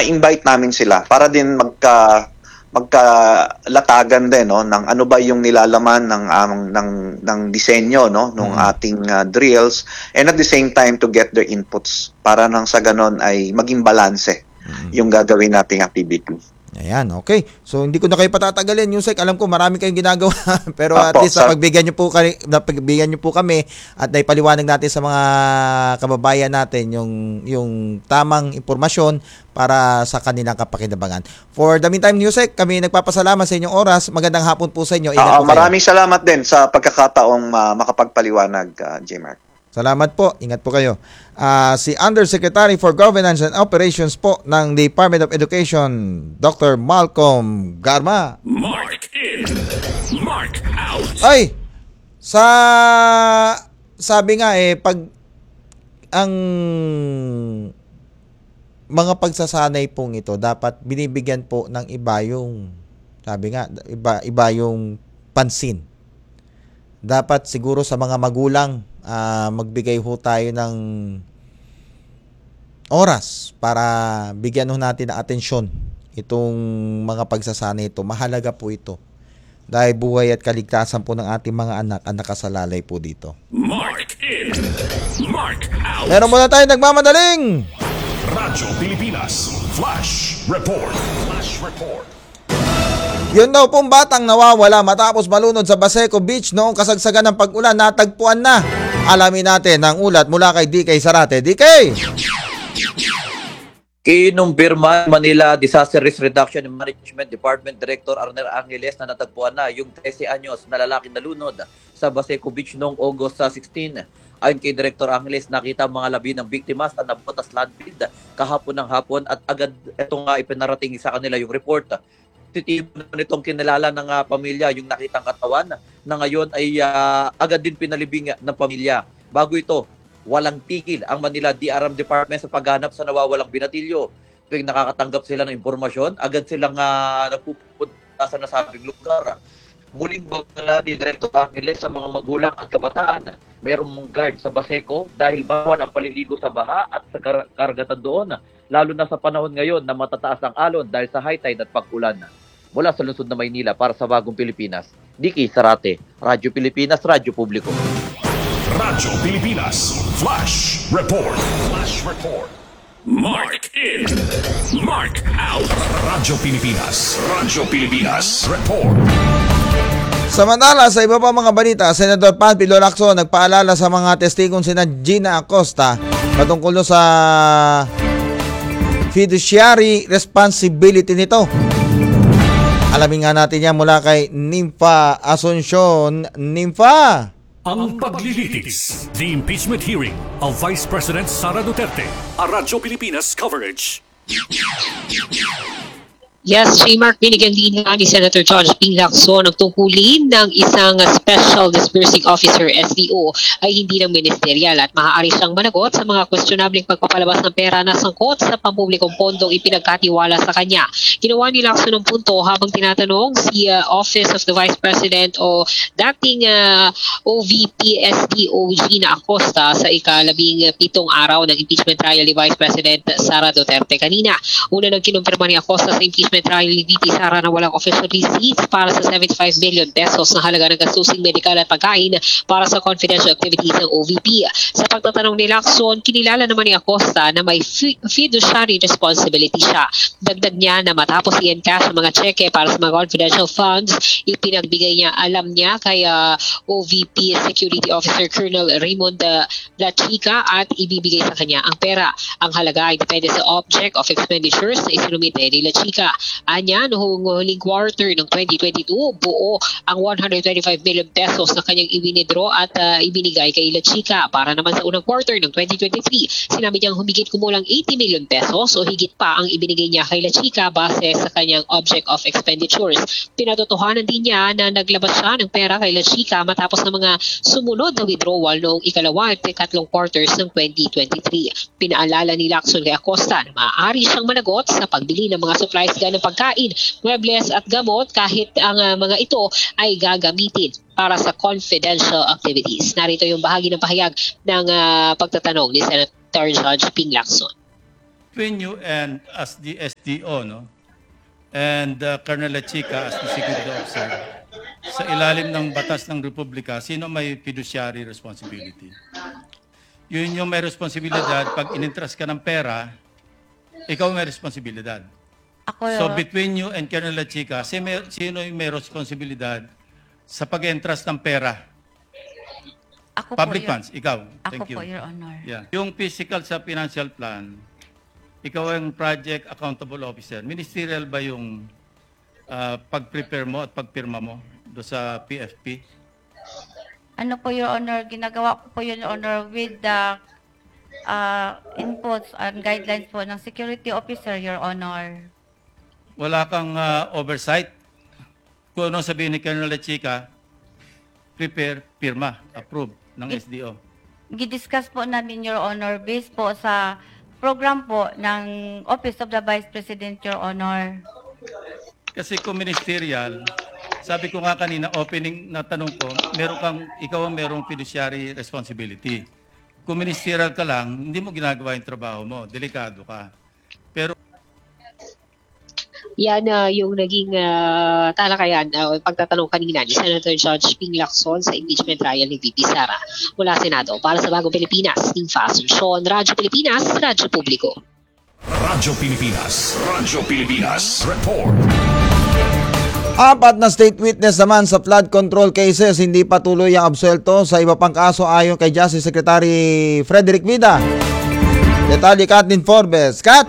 ma-invite namin sila para din magkalatagan din, no, ng ano ba yung nilalaman ng disenyo, no, nung ating drills, and at the same time to get their inputs para nang sa ganon ay maging balanse yung gagawin nating activity. Ayan, okay. So hindi ko na kayo patatagalin, Yusek. Alam ko marami kayong ginagawa pero at Opo, least napagbigyan niyo po kami at naipaliwanag natin sa mga kababayan natin yung tamang impormasyon para sa kanilang kapakinabangan. For the meantime, Yusek, kami nagpapasalamat sa inyong oras. Magandang hapon po sa inyo. Ingat po kayo. Maraming salamat din sa pagkakataong makapagpaliwanag, J-Mark. Salamat po. Ingat po kayo. Si Undersecretary for Governance and Operations po ng Department of Education, Dr. Malcolm Garma. Mark in, mark out. Ay! Sabi nga pag ang mga pagsasanay pong ito, dapat binibigyan po ng iba yung, sabi nga, iba yung pansin. Dapat siguro sa mga magulang, magbigay ho tayo ng oras para bigyan ho natin ng atensyon itong mga pagsasanay ito. Mahalaga po ito dahil buhay at kaligtasan po ng ating mga anak ang nakasalalay po dito. Mark in, mark out. Meron muna tayo nagmamadaling Radyo Pilipinas Flash Report. Flash Report. Yun daw pong batang nawawala matapos malunod sa Baseco Beach noong kasagsagan ng pag-ulan, natagpuan na. Alamin natin ang ulat mula kay DK Zarate. DK! Kinumpirma Manila Disaster Risk Reduction and Management Department Director Arnel Angeles na natagpuan na yung 13 anyos na lalaking nalunod sa Baseco Beach noong August 16. Ayon kay Director Angeles, nakita mga labi ng biktima sa nabutas landfill kahapon ng hapon at agad ito nga ipinarating sa kanila yung report. Titibo na nitong kinalala ng pamilya yung nakitang katawan na ngayon ay agad din pinalibing ng pamilya. Bago ito, walang tigil ang Manila DRM Department sa paghanap sa nawawalang binatilyo. Tuwing nakakatanggap sila ng impormasyon, agad silang nagpupunta sa nasabing lugar. Muling bagala ni Director Angeles sa mga magulang at kabataan. Mayroong guard sa Baseco dahil bawal ang paliligo sa baha at sa karagatan doon, lalo na sa panahon ngayon na matataas ang alon dahil sa high tide at pag-ulan. Mula sa lungsod na Maynila para sa Bagong Pilipinas, DK Zarate, Radyo Pilipinas, Radyo Publiko. Radyo Pilipinas Flash Report. Flash Report. Mark in, mark out. Radyo Pilipinas. Radyo Pilipinas Report. Samantala, sa iba pa mga balita, Senador Panfilo Lacson nagpaalala sa mga testigong sina Gina Acosta patungkol sa fiduciary responsibility nito. Alamin nga natin yan mula kay Nympha Asuncion. Nympha! Ang paglilitis. The impeachment hearing of Vice President Sara Duterte. A Radyo Pilipinas coverage. Yes, J-Mark, binigyan din nga ni Senator George P. Lacson ng tungkulin ng isang Special Disbursing Officer SDO ay hindi ng ministerial at maaari siyang managot sa mga questionableng pagpapalabas ng pera na sangkot sa pampublikong pondong ipinagkatiwala sa kanya. Ginawa ni Lacson ng punto habang tinatanong si Office of the Vice President o dating OVP SDO Gina Acosta sa ika-17 araw ng impeachment trial ni Vice President Sara Duterte kanina. Una nang kinumpirma ni Acosta sa impeachment trial ni VP Sara na walang official receipts para sa 75 million pesos na halaga ng gastusing medikal at pagkain para sa confidential activities ng OVP. Sa pagtatanong ni Lacson, kinilala naman ni Acosta na may fiduciary responsibility siya. Dagdag niya na matapos i-encash ang mga cheque para sa mga confidential funds, ipinagbigay niya, alam niya kay OVP Security Officer Colonel Raymond Lachica at ibibigay sa kanya ang pera. Ang halaga ay depende sa object of expenditures na isinumite ni Lachica. Anya, noong huling quarter ng 2022, buo ang 125 million pesos na kanyang ibinidro at ibinigay kay Lachica. Para naman sa unang quarter ng 2023, sinabi niyang humigit kumulang 80 million pesos o higit pa ang ibinigay niya kay Lachica base sa kanyang object of expenditures. Pinatotohanan din niya na naglabas siya ng pera kay Lachica matapos ng mga sumunod na withdrawal noong ikalawa at ikatlong quarters ng 2023. Pinaalala ni Lacson kay Acosta na maaari siyang managot sa pagbili ng mga supplies ng pagkain, muebles at gamot kahit ang mga ito ay gagamitin para sa confidential activities. Narito yung bahagi ng pahayag ng pagtatanong ni Senator George P. Lacson. between you and as the SDO, no? And Colonel Chica as the security officer, sa ilalim ng batas ng Republika, sino may fiduciary responsibility? Yun yung may responsibilidad. Pag in-entrust ka ng pera, ikaw may responsibilidad. So between you and Colonel Chica, sino yung may responsibilidad sa pag-entrust ng pera? Ako Public po, funds, ikaw. Ako Thank you. po, Your Honor. Yeah. Yung physical sa financial plan, ikaw ang project accountable officer. Ministerial ba yung pag-prepare mo at pagpirma mo do sa PFP? Ano po, Your Honor, ginagawa ko po, Your Honor, with the inputs and guidelines po ng security officer, Your Honor. Wala kang oversight? Kung ano sabihin ni Colonel Chica, prepare, pirma, approve ng SDO. Gidiscuss po namin, Your Honor, based po sa program po ng Office of the Vice President, Your Honor. Kasi kung ministerial, sabi ko nga kanina, opening na tanong ko, ikaw ang merong fiduciary responsibility. Kung ministerial ka lang, hindi mo ginagawa yung trabaho mo, delikado ka. Pero Yan yung naging talakayan, pagtatanong kanina ni Senator Judge Ping Lacson sa impeachment trial ni VP Sara mula Senado. Para sa Bagong Pilipinas, Team Fast Sean, Radyo Pilipinas, Radyo Publiko. Radyo Pilipinas. Radyo Pilipinas. Report. Apat na state witness naman sa flood control cases hindi patuloy ang absuelto sa iba pang kaso ayon kay Justice Secretary Frederick Vida. Detalye Kathleen Forbes. Kat!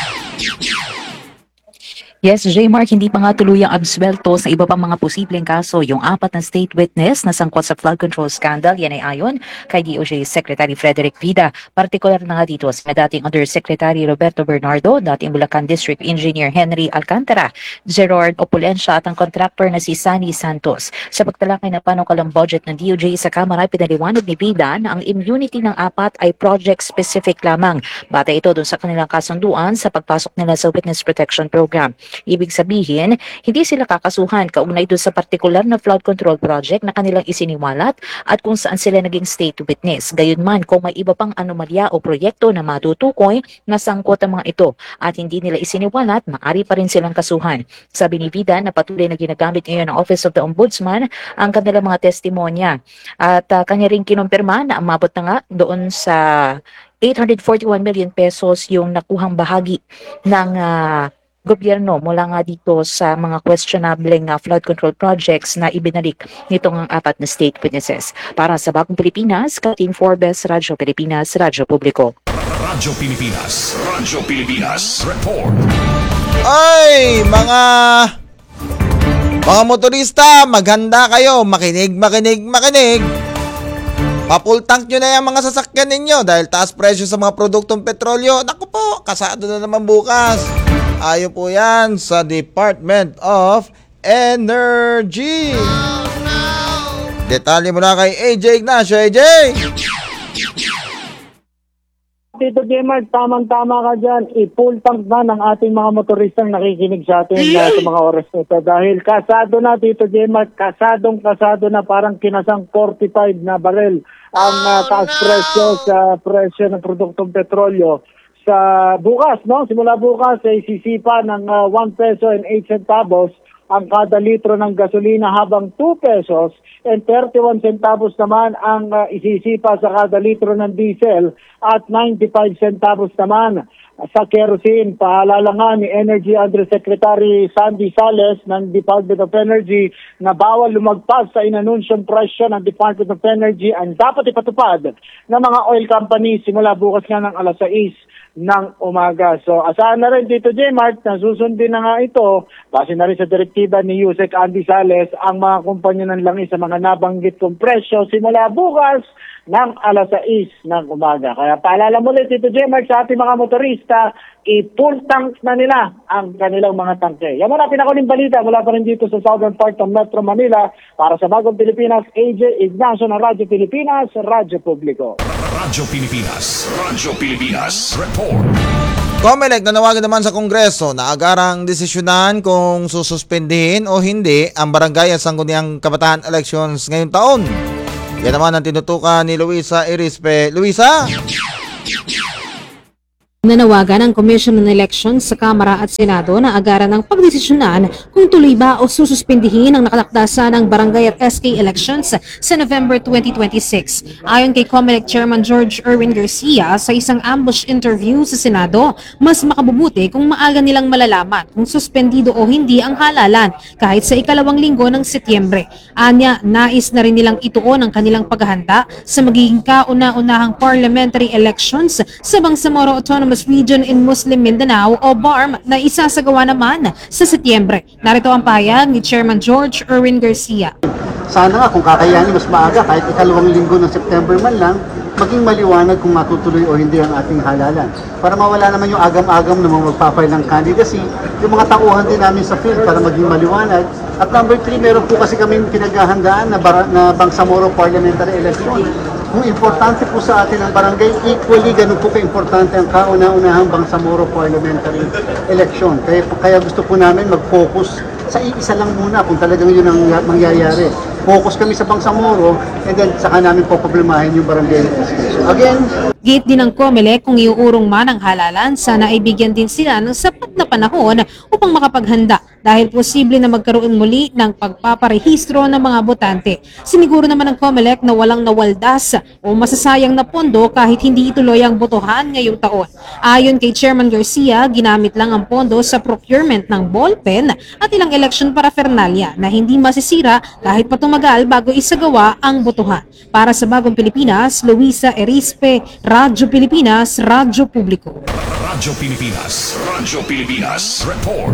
Yes, J-Mark, hindi pa nga tuluyang absuelto sa iba pang mga posibleng kaso yung apat na state witness na sangkot sa flood control scandal. Yan ay ayon kay DOJ Secretary Frederick Vida. Partikular na nga dito si dating Undersecretary Roberto Bernardo, dating Bulacan District Engineer Henry Alcantara, Gerard Opulencia at ang contractor na si Sunny Santos. Sa pagtalakay na panukalang budget ng DOJ sa Kamara, pinaliwanag ni Vida na ang immunity ng apat ay project-specific lamang. Batay ito doon sa kanilang kasunduan sa pagpasok nila sa Witness Protection Program. Ibig sabihin, hindi sila kakasuhan kaugnay doon sa partikular na flood control project na kanilang isiniwalat at kung saan sila naging state witness. Gayunman, kung may iba pang anomalya o proyekto na matutukoy na sangkot ang mga ito at hindi nila isiniwalat, maaari pa rin silang kasuhan. Sabi ni Vida na patuloy na ginagamit ngayon ng Office of the Ombudsman ang kanilang mga testimonya. At kanya rin kinumpirma na umabot na nga doon sa 841 million pesos yung nakuhang bahagi ng gobyerno mula nga dito sa mga questionableng flood control projects na ibinalik nitong ang apat na state witnesses. Para sa Bagong Pilipinas, Kathleen Forbes, Radyo Pilipinas, Radyo Publiko. Radyo Pilipinas. Radyo Pilipinas. Report. Ay, mga motorista, maghanda kayo. Makinig. Pa-full tank nyo na yung mga sasakyan ninyo dahil taas presyo sa mga produktong petrolyo. Naku po, kasado na naman bukas. Ayon po yan sa Department of Energy. Oh, no. Detalye muna kay AJ Ignacio. AJ! Tito Gemard, tamang-tama ka dyan. I-full tank na ng ating mga motoristang nakikinig sa atin sa mga oras nito. Dahil kasado na, Tito Gemard, kasadong-kasado na parang kinasang 45 na barel ang taas presyo sa presyo ng produktong petrolyo. Sa bukas, no? Simula bukas ay sisipa ng 1 peso and 8 centavos ang kada litro ng gasolina habang 2 pesos and 31 centavos naman ang isisipa sa kada litro ng diesel at 95 centavos naman sa kerosene. Paalala nga ni Energy Undersecretary Sandy Sales ng Department of Energy na bawal lumagpas sa inanunsyong presyo ng Department of Energy ang dapat ipatupad ng mga oil companies simula bukas nga ng alas 6 ng umaga. So, asahan na rin dito, J-Mart, na susundin na nga ito, base na rin sa direktiba ni Yusek Andy Sales, ang mga kumpanya ng langis sa mga nabanggit kong presyo simula bukas ng alas 6 ng umaga. Kaya paalala mo ulit, dito, J-Mart, sa ating mga motorista, i-full tank na nila ang kanilang mga tangke. Yan muna, pinakuling balita mula pa rin dito sa southern part ng Metro Manila. Para sa Bagong Pilipinas, AJ Ignacio ng Radyo Pilipinas, Radyo Publiko. Radyo Pilipinas. Radyo Pilipinas. Report. COMELEC nanawagan naman sa Kongreso na agarang desisyonan kung sususpendin o hindi ang barangay at sangguniang kabataan elections ngayong taon. Yan naman ang tinutukan ni Luisa Irispe. Luisa! Nanawagan ang Commission on Elections sa Kamara at Senado na agaran ng pagdesisyonan kung tuloy ba o sususpindihin ang nakatakdasa ng barangay at SK elections sa November 2026. Ayon kay COMELEC Chairman George Erwin Garcia sa isang ambush interview sa Senado, mas makabubuti kung maaga nilang malalaman kung suspendido o hindi ang halalan kahit sa ikalawang linggo ng Setyembre. Anya, nais na rin nilang ituon ang kanilang paghahanda sa magiging kauna-unahang parliamentary elections sa Bangsamoro Autonomous Region in Muslim Mindanao o BARM na isasagawa naman sa Setyembre. Narito ang pahayag ni Chairman George Erwin Garcia. Sana nga kung kakayanin mas maaga kahit ikalawang linggo ng September man lang, maging maliwanag kung matutuloy o hindi ang ating halalan. Para mawala naman yung agam-agam na mga magpapile ng candidacy, yung mga tauhan din namin sa field para maging maliwanag. At number 3, meron po kasi kaming pinaghahandaan na Bangsamoro Parliamentary Election. Kung importante po sa atin ang barangay, equally ganun po ka-importante ang kauna-unahang Bangsamoro Parliamentary Election. Kaya gusto po namin mag-focus sa isa lang muna kung talagang yun ang mangyayari. Focus kami sa Bangsamoro and then saka namin po problemahin yung barangay election. Again, Gate din ng COMELEC kung iuurong man ang halalan, sana ay bigyan din sila ng sapat na panahon upang makapaghanda dahil posible na magkaroon muli ng pagpaparehistro ng mga botante. Siniguro naman ng COMELEC na walang nawaldas o masasayang na pondo kahit hindi ituloy ang botohan ngayong taon. Ayon kay Chairman Garcia, ginamit lang ang pondo sa procurement ng ballpen at ilang election paraphernalia na hindi masisira kahit pa tumagal bago isagawa ang botohan. Para sa Bagong Pilipinas, Luisa Erispe, Radyo Pilipinas, Radyo Publiko. Radyo Pilipinas, report.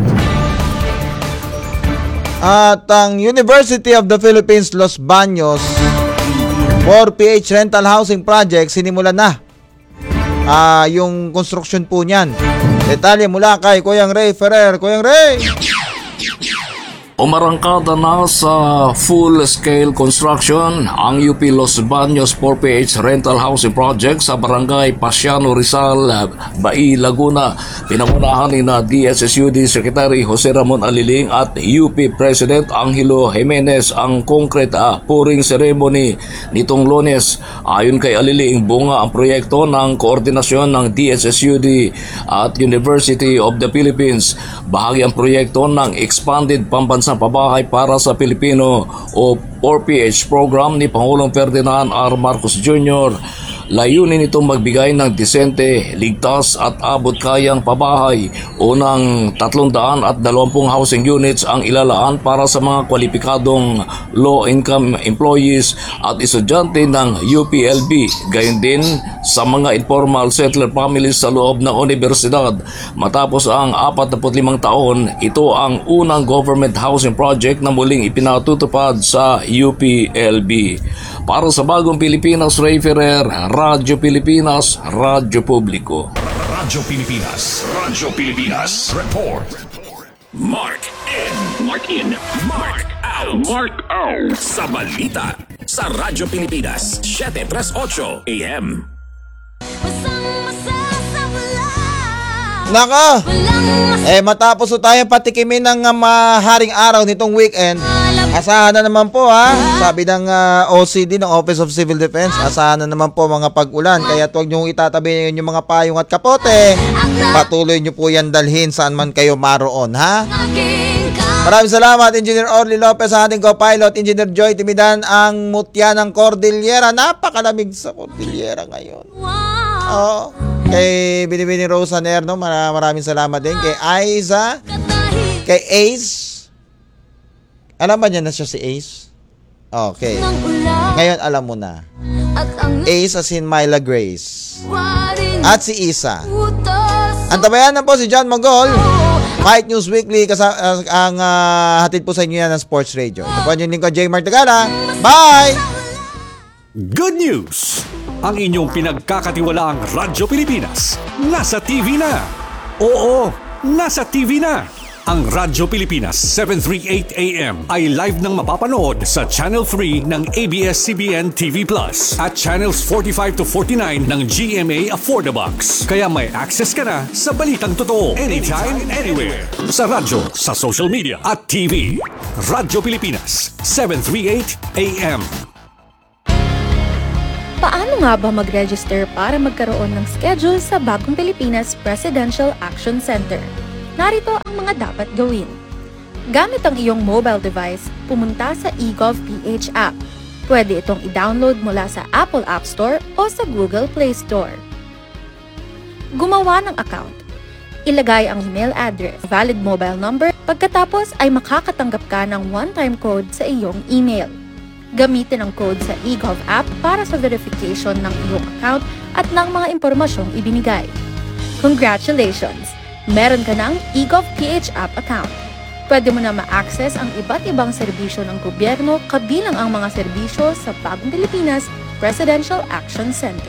At ang University of the Philippines Los Baños 4PH Rental Housing Project, sinimulan na yung construction po niyan. Detalye mula kay Kuyang Ray Ferrer. Kuyang Ray! Umarangkada na sa full-scale construction ang UP Los Baños 4PH Rental Housing Project sa Barangay Pasiano Rizal, Bai, Laguna. Pinamunahan ni na DSSUD Secretary Jose Ramon Aliling at UP President Angelo Jimenez ang concrete pouring ceremony nitong Lunes. Ayon kay Aliling, bunga ang proyekto ng koordinasyon ng DSSUD at University of the Philippines. Bahagi ang proyekto ng Expanded Pambansang Pabahay para sa Pilipino o 4PH program ni Pangulong Ferdinand R. Marcos Jr. Layunin nitong magbigay ng disente, ligtas at abot-kayang pabahay. Unang 320 housing units ang ilalaan para sa mga kwalipikadong low-income employees at estudyante ng UPLB. Gayon din sa mga informal settler families sa loob ng universidad. Matapos ang 45 taon, ito ang unang government housing project na muling ipinatutupad sa UPLB. Para sa Bagong Pilipinas, Ray Ferrer, Radyo Pilipinas, Radyo Publiko. Radyo Pilipinas, report. Mark in, mark out. Sa balita sa Radyo Pilipinas, 7:38 AM. Naka! Matapos po tayo patikimin ng maharing araw nitong weekend, asahan na naman po sabi ng OCD ng Office of Civil Defense, asahan na naman po mga pag-ulan, kaya huwag nyo itatabi yung mga payong at kapote, patuloy nyo po yan dalhin saan man kayo maroon, ha? Maraming salamat, Engineer Orly Lopez, sa ating co-pilot, Engineer Joy Timidan, ang mutya ng Cordillera. Napakalamig sa Cordillera ngayon. Oo. Kay Binibini Rosa Nerno, maraming salamat din. Kay Aiza, kay Ace. Alam ba niya na siya si Ace? Okay. Ngayon alam mo na. Ace as in Myla Grace. At si Isa. Antabayan na po si John Mogol. Fight News Weekly ang hatid po sa inyo yan ng Sports Radio. Ito po yung lingkod, J. Mark Tagala. Bye! Good news! Ang inyong pinagkakatiwalaang Radyo Pilipinas nasa TV na. Oo, nasa TV na. Ang Radyo Pilipinas 738 AM ay live nang mapapanood sa Channel 3 ng ABS-CBN TV Plus at Channels 45 to 49 ng GMA Affordabox. Kaya may access ka na sa balitang totoo anytime, anywhere. Sa radyo, sa social media at TV. Radyo Pilipinas 738 AM. Paano nga ba mag-register para magkaroon ng schedule sa Bagong Pilipinas Presidential Action Center? Narito ang mga dapat gawin. Gamit ang iyong mobile device, pumunta sa eGovPH app. Pwede itong i-download mula sa Apple App Store o sa Google Play Store. Gumawa ng account. Ilagay ang email address, valid mobile number, pagkatapos ay makakatanggap ka ng one-time code sa iyong email. Gamitin ang code sa eGov app para sa verification ng iyong account at ng mga impormasyong ibinigay. Congratulations! Meron ka ng eGovPH app account. Pwede mo na ma-access ang iba't ibang serbisyo ng gobyerno kabilang ang mga serbisyo sa Bagong Pilipinas Presidential Action Center.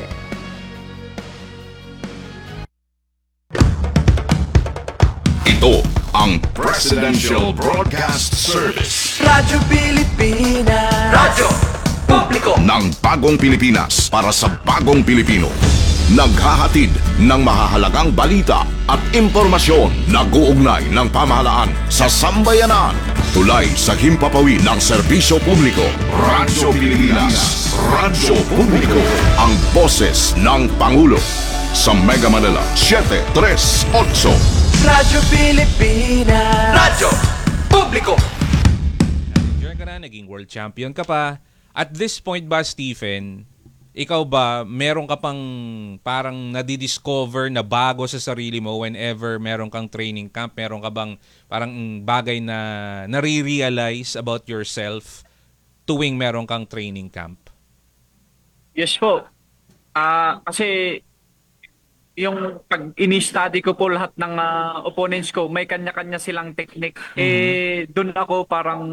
Ito ang Presidential Broadcast Service. Radyo Pilipinas. Radyo Publiko ng Bagong Pilipinas para sa Bagong Pilipino. Naghahatid ng mahahalagang balita at impormasyon na guugnay ng pamahalaan sa sambayanan. Tulay sa himpapawid ng serbisyo publiko. Radyo Pilipinas. Radyo Publiko. Ang boses ng Pangulo. Sa Mega Manila, 738. Radyo Pilipinas. Radyo Publiko. Diyan ka na, naging world champion ka pa. At this point ba, Stephen, ikaw ba, meron ka pang parang nadidiscover na bago sa sarili mo whenever meron kang training camp? Meron ka bang parang bagay na nare-realize about yourself tuwing meron kang training camp? Yes po. Kasi yung pag ini-study ko po lahat ng opponents ko, may kanya-kanya silang technique. Doon ako parang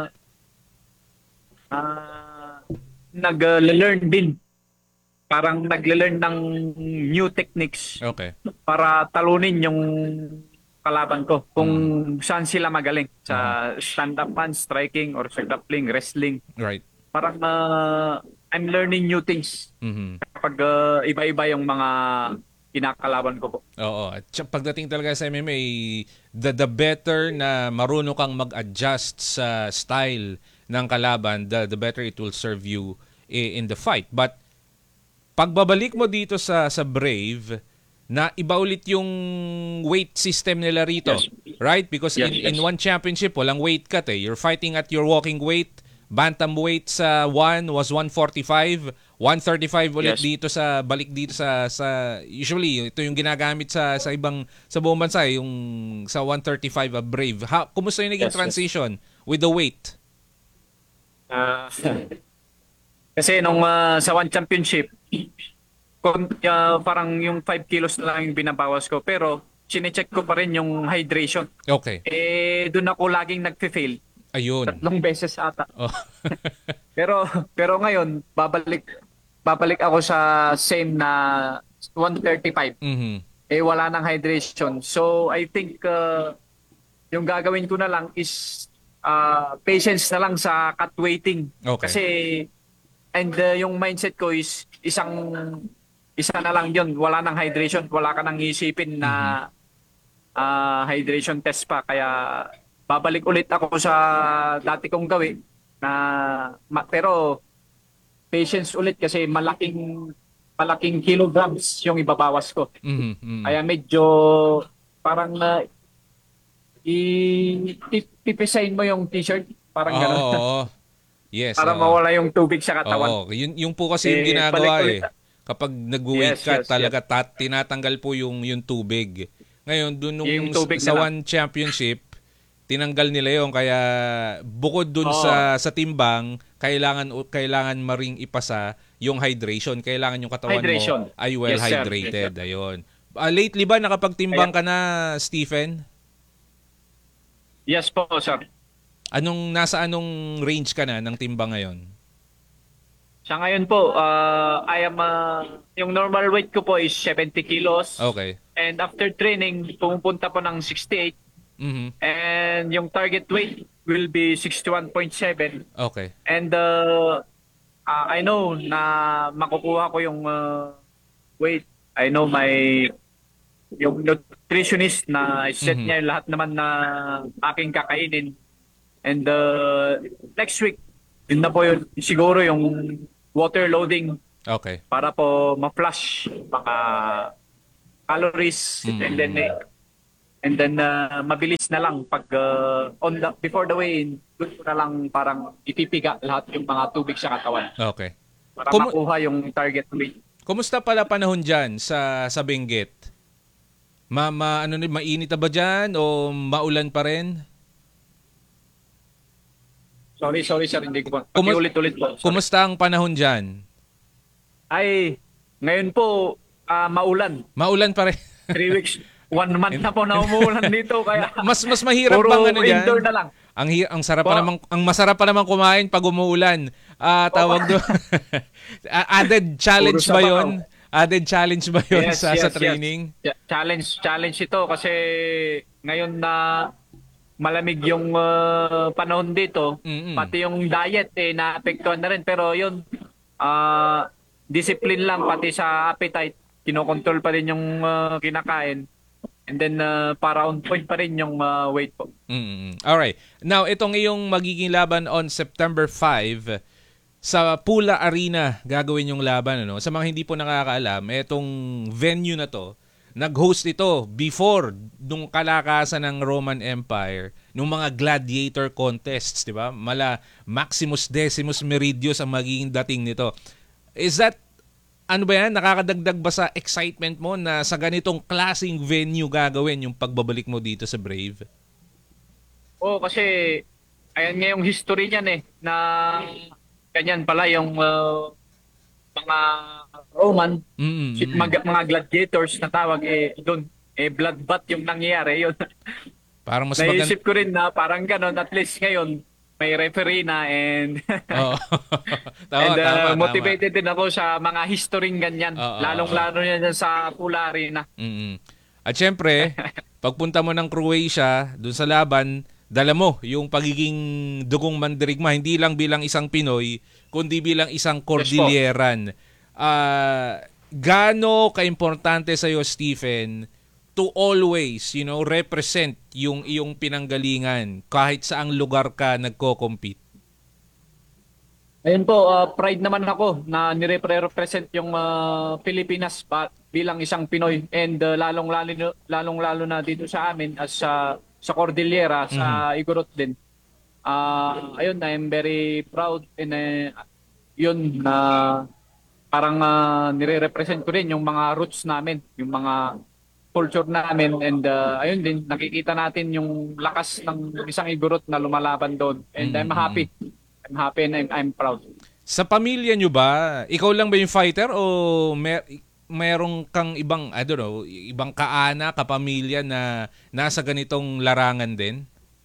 nag-learn din. Parang nagle-learn ng new techniques. Okay. Para talunin yung kalaban ko kung saan sila magaling sa stand-up man, striking, or sa grappling, wrestling. Right. Parang I'm learning new things kapag iba-iba yung mga kinakalaban ko po. Oo. At pagdating talaga sa MMA, the better na marunong kang mag-adjust sa style ng kalaban, the better it will serve you in the fight. But pagbabalik mo dito sa Brave, na iba ulit yung weight system nila rito. Yes. Right? Because in one championship, walang weight cut eh. You're fighting at your walking weight. Bantamweight sa 1 was 145. 135 ulit dito sa balik dito sa usually ito yung ginagamit sa buong bansa yung sa 135 Brave. Kumusta yung naging transition with the weight? Kasi nung sa one championship, parang yung 5 kilos na lang yung binabawas ko. Pero chinecheck ko pa rin yung hydration. Okay. Doon ako laging nagfe-fail. Ayun. 3 beses ata. Oh. pero ngayon, babalik ako sa same na 135. Wala nang hydration. So I think yung gagawin ko na lang is patience na lang sa cut weighting. Okay. Kasi yung mindset ko is isa na lang yun. Wala nang hydration. Wala ka nang isipin na hydration test pa. Kaya babalik ulit ako sa dati kong gawin. Pero patience ulit kasi malaking kilograms yung ibabawas ko. Kaya medyo parang pipisain mo yung t-shirt. Parang gano'n. Oo. Yes. Para mawala yung tubig sa katawan. Oo. Yung po kasi yung ginagawa Kapag nag-weight cut, talaga tinatanggal po yung tubig. Ngayon, dun sa one championship, tinanggal nila yon. Kaya bukod dun sa timbang, kailangan maring ipasa yung hydration. Kailangan yung katawan mo ay well hydrated. Yes, ayun. Lately ba nakapagtimbang ka na, Stephen? Yes po, sir. Nasa anong range ka na ng timbang ngayon? Sa ngayon po, yung normal weight ko po is 70 kilos. Okay. And after training, pumupunta po ng 68. And yung target weight will be 61.7. Okay. And I know na makukuha ko yung weight. I know yung nutritionist na set niya yung lahat naman na aking kakainin. And next week, yun na po yun, siguro yung water loading. Okay. Para po ma-flush mga calories and then mabilis na lang pag before the weigh-in, doon ko na lang parang ipipiga lahat yung mga tubig sa katawan Okay. para makuha yung target weight. Kumusta pala panahon diyan sa Benguet? Mainit na ba diyan o maulan pa rin? Sorry sir, hindi ko pa. Ulit-ulit po. Sorry. Kumusta ang panahon diyan? Ay, ngayon po maulan. Maulan pa rin. 3 weeks, 1 month na po na umuulan dito kaya mas mahirap puro bang ano diyan? indoor na lang. Ang sarap pa naman, ang masarap pa naman kumain pag umuulan. Tawag doon. Added challenge ba 'yon? Added challenge ba 'yon sa training? Yes. Challenge ito kasi ngayon na malamig yung panahon dito, pati yung diet naapektuhan na rin, pero 'yun discipline lang pati sa appetite, kinokontrol pa rin yung kinakain. And then para on point pa rin yung weight po. Alright. Now, itong iyong magiging laban on September 5 sa Pula Arena gagawin yung laban. Ano? Sa mga hindi po nakakaalam, itong venue na to, nag-host ito before nung kalakasan ng Roman Empire, nung mga gladiator contests, di ba? Maximus Decimus Meridius ang magiging dating nito. Is that ano ba yan? Nakakadagdag ba sa excitement mo na sa ganitong klaseng venue gagawin yung pagbabalik mo dito sa Brave? Oo, kasi ayan nga yung history niyan na ganyan pala yung mga Roman, mga gladiators na tawag doon. Bloodbath yung nangyayari yun. Parang mas naisip ko rin na parang ganon, at least ngayon may referee na and tama. Motivated din ako sa mga history ganyan. Lalong-lalo yan sa Pula Arena. At syempre, pagpunta mo ng Croatia, dun sa laban, dala mo yung pagiging dugong mandirigma, hindi lang bilang isang Pinoy, kundi bilang isang Cordilleran. Gaano kaimportante sa'yo, Stephen, to always, represent yung iyong pinanggalingan kahit saang lugar ka nagko-compete? Ayun po, pride naman ako na nire-represent yung Pilipinas bilang isang Pinoy, and lalong-lalo na dito sa amin as sa Cordillera, sa Igorot din. Ayun, I'm very proud, and yun na parang nire-represent ko rin yung mga roots namin, yung mga culture namin, and ayun din, nakikita natin yung lakas ng isang Igorot na lumalaban doon, and I'm happy and I'm proud. Sa pamilya nyo ba, ikaw lang ba yung fighter o merong kang ibang, I don't know, ibang kaana, kapamilya na nasa ganitong larangan din?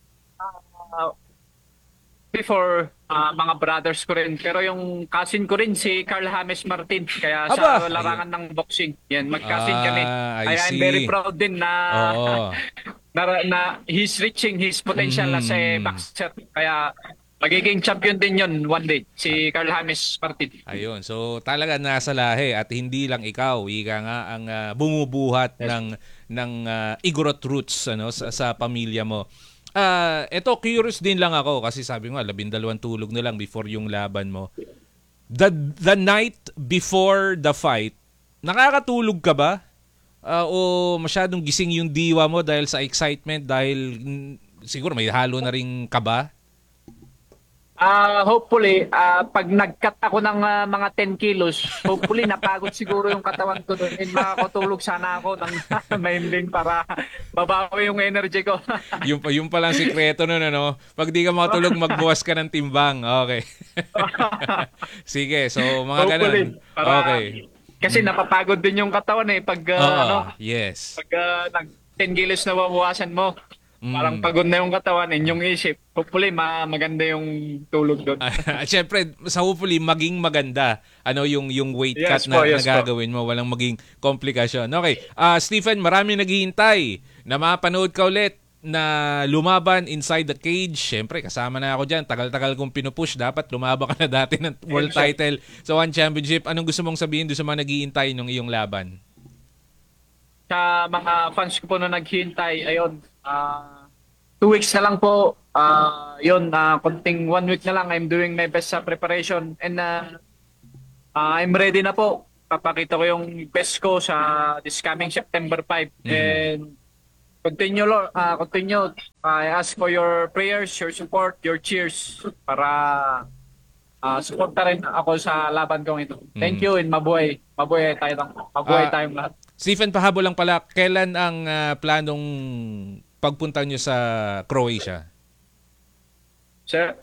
Before, mga brothers ko rin. Pero yung cousin ko rin, si Carl James Martin. Kaya sa larangan ng boxing. Yan, mag-cousin kami. Kaya I'm very proud din na, na he's reaching his potential as a boxer. Kaya magiging champion din yun one day, si Carl James Martin. Ayun, so talaga nasa lahi at hindi lang ikaw, ika nga ang bumubuhat ng Igorot roots sa pamilya mo. Eto, curious din lang ako kasi sabi mo 12 tulog na lang before yung laban mo. The night before the fight, nakakatulog ka ba? O masyadong gising yung diwa mo dahil sa excitement, dahil siguro may halo na rin kaba? Hopefully, pag nag-cut ako ng mga 10 kilos, hopefully napagod siguro yung katawan ko doon, and makakatulog sana ako ng mahimbing para mabawi yung energy ko. yung palang sikreto nun, pag di ka makatulog, magbuwas ka ng timbang. Okay. Sige, so mga ganun. Okay. Kasi napapagod din yung katawan pag yes. Pag nag 10 kilos na babawasan mo. Parang pagod na yung katawan, yung isip. Hopefully, maganda yung tulog doon. Siyempre, sa hopefully, maging maganda yung weight cut na gagawin mo. Walang maging komplikasyon. Okay. Stephen, marami naghihintay na mapanood ka ulit na lumaban inside the cage. Siyempre, kasama na ako dyan. Tagal-tagal kong pinupush. Dapat lumaban ka na dati ng world title sa One Championship. Anong gusto mong sabihin doon sa mga naghihintay ng iyong laban? Sa mga fans ko po na naghihintay, ayun, 2 weeks na lang po. Konting 1 week na lang. I'm doing my best sa preparation. And I'm ready na po. Papakita ko yung best ko sa this coming September 5. And continue, Lord. Continue. I ask for your prayers, your support, your cheers para suporta rin ako sa laban kong ito. Thank you and mabuhay. Mabuhay tayong lahat. Stephen, pahabol lang pala, kailan ang planong pagpunta nyo sa Croatia? Sir,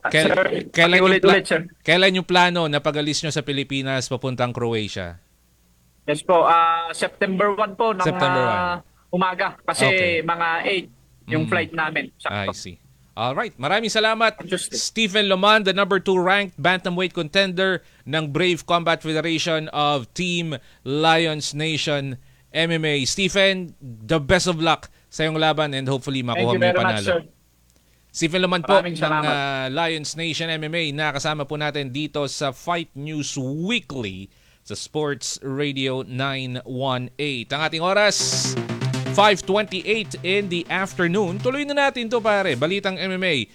kailan yung plano na pag-alis nyo sa Pilipinas papuntang Croatia? Yes po, September 1 po ng September 1. Umaga kasi mga 8 yung flight namin. I see. All right, maraming salamat. Stephen Loman, the number 2 ranked bantamweight contender ng Brave Combat Federation of Team Lions Nation MMA. Stephen, the best of luck sa iyong laban and hopefully makuha mo yung panalo. Much, sir. Stephen Loman po ng Lions Nation MMA na kasama po natin dito sa Fight News Weekly sa Sports Radio 918. Ang ating oras, 5:28 in the afternoon. Tuloy na natin to pare, balitang MMA.